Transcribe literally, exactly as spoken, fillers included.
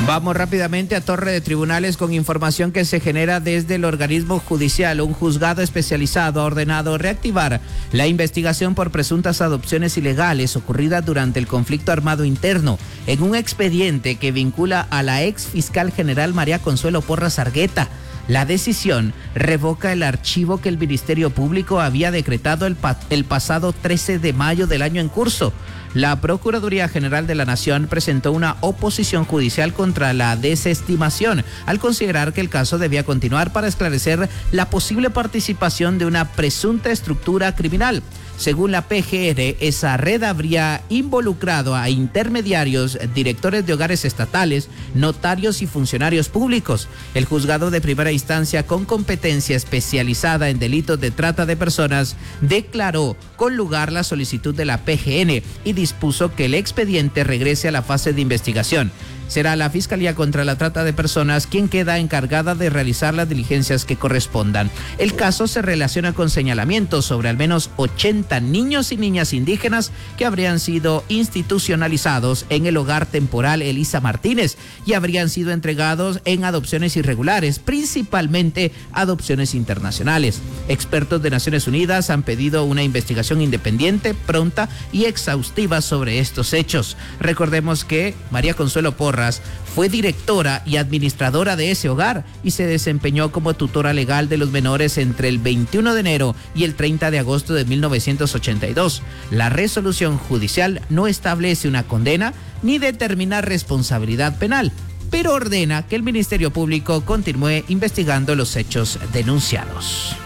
Vamos rápidamente a Torre de Tribunales con información que se genera desde el organismo judicial. Un juzgado especializado ha ordenado reactivar la investigación por presuntas adopciones ilegales ocurridas durante el conflicto armado interno en un expediente que vincula a la ex fiscal general María Consuelo Porras Argueta. La decisión revoca el archivo que el Ministerio Público había decretado el, pa- el pasado trece de mayo del año en curso. La Procuraduría General de la Nación presentó una oposición judicial contra la desestimación, al considerar que el caso debía continuar para esclarecer la posible participación de una presunta estructura criminal. Según la P G R, esa red habría involucrado a intermediarios, directores de hogares estatales, notarios y funcionarios públicos. El juzgado de primera instancia, con competencia especializada en delitos de trata de personas, declaró con lugar la solicitud de la P G N y dispuso que el expediente regrese a la fase de investigación. Será la Fiscalía contra la Trata de Personas quien queda encargada de realizar las diligencias que correspondan. El caso se relaciona con señalamientos sobre al menos ochenta niños y niñas indígenas que habrían sido institucionalizados en el hogar temporal Elisa Martínez y habrían sido entregados en adopciones irregulares, principalmente adopciones internacionales. Expertos de Naciones Unidas han pedido una investigación independiente, pronta y exhaustiva sobre estos hechos. Recordemos que María Consuelo Porras fue directora y administradora de ese hogar y se desempeñó como tutora legal de los menores entre el veintiuno de enero y el treinta de agosto de mil novecientos ochenta y dos. La resolución judicial no establece una condena ni determina responsabilidad penal, pero ordena que el Ministerio Público continúe investigando los hechos denunciados.